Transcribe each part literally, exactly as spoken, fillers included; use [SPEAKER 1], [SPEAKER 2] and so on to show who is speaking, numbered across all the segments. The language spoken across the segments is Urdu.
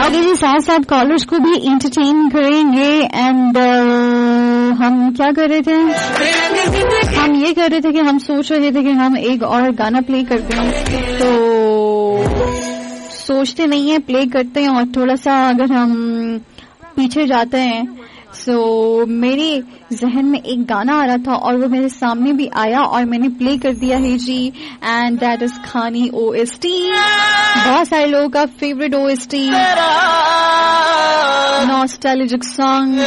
[SPEAKER 1] آگے جی ساتھ ساتھ کالرز کو بھی انٹرٹین کریں گے. اینڈ ہم کیا کر رہے تھے؟ ہم یہ کر رہے تھے کہ ہم سوچ رہے تھے کہ ہم ایک اور گانا پلے کرتے ہیں, تو سوچتے نہیں ہیں, پلے کرتے ہیں, اور تھوڑا سا اگر ہم پیچھے جاتے ہیں. سو so, میرے ذہن میں ایک گانا آ رہا تھا اور وہ میرے سامنے بھی آیا اور میں نے پلے کر دیا ہے جی. اینڈ دیٹ از کھانی او ایس ٹی, بہت سارے لوگوں کا favourite O S T, ناسٹالجک song.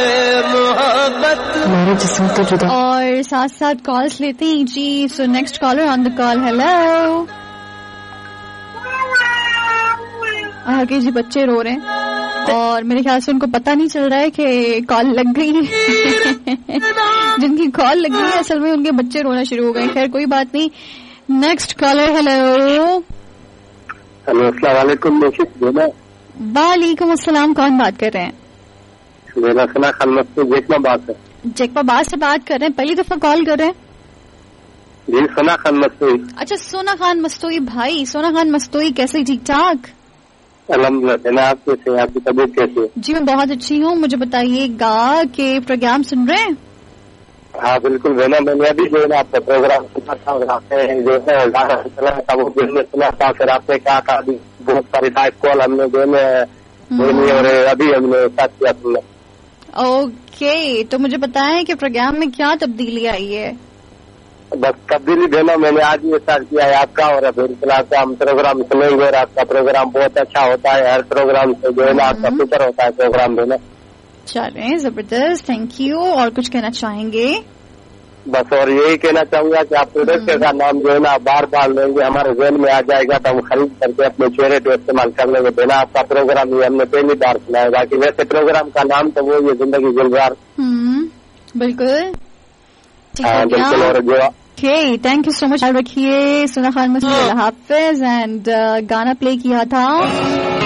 [SPEAKER 1] اور ساتھ ساتھ کالس لیتے ہیں جی. سو نیکسٹ کالر آن دا کال. ہیلو. آگے جی بچے رو رہے ہیں اور میرے خیال سے ان کو پتا نہیں چل رہا ہے کہ کال لگ گئی ہے. جن کی کال لگ گئی ہے اصل میں ان کے بچے رونا شروع ہو گئے. خیر کوئی بات نہیں. Next collar. ہیلو.
[SPEAKER 2] ہلو السلام علیکم.
[SPEAKER 1] وعلیکم السلام. کون بات کر رہے ہیں؟
[SPEAKER 2] سنا خان مستوئی جیکما بات ہے.
[SPEAKER 1] جیکما بات سے بات کر رہے ہیں؟ پہلی دفعہ کال کر رہے ہیں
[SPEAKER 2] جی. سنا خان مستوئی.
[SPEAKER 1] اچھا سونا خان مستوئی بھائی. سونا خان مستوئی کیسے؟ ٹھیک ٹھاک
[SPEAKER 2] الحمد للہ. آپ کیسے؟ آپ کی طبیعت کیسی ہے؟
[SPEAKER 1] جی میں بہت اچھی ہوں. مجھے بتائیے گا کہ پروگرام سن رہے ہیں؟
[SPEAKER 2] ہاں بالکل بہنا. میں نے ابھی جو ہے نا آپ کا پروگرام سنا تھا, جو ہے گانا چلا تھا وہ دل میں سنا تھا. پھر آپ نے کہا تھا ابھی بہت ساری لائف کال ہم نے جو ہے اور ابھی ہم نے ساتھ کیا سننا.
[SPEAKER 1] اوکے تو مجھے بتائیں کہ پروگرام میں کیا تبدیلی آئی ہے؟
[SPEAKER 2] بس تبدیلی دینا میں نے آج یہ اسٹارٹ کیا ہے آپ کا, اور ابھی سے ہم پروگرام سنیں گے اور آپ کا پروگرام بہت اچھا ہوتا ہے. ہر پروگرام سے جو ہے نا آپ کا فکر ہوتا ہے پروگرام دینا.
[SPEAKER 1] چلیں زبردست. Thank you. اور کچھ کہنا چاہیں گے؟
[SPEAKER 2] بس اور یہی کہنا چاہوں گا کہ آپ پروڈکٹ کا نام جو ہے نا بار بار لیں گے ہمارے ذہن میں آ جائے گا تو ہم خرید کر کے اپنے چہرے پہ استعمال کر لیں گے. دینا آپ کا پروگرام یہ ہم نے پہلی بار سنا ہے. باقی ویسے پروگرام کا نام تو وہ یہ زندگی گلزار.
[SPEAKER 1] بالکل
[SPEAKER 2] بالکل. اور جو
[SPEAKER 1] اوکے تھینک یو سو مچ. رکھیے سونا خان مستوئی. اللہ حافظ. اینڈ گانا پلے کیا تھا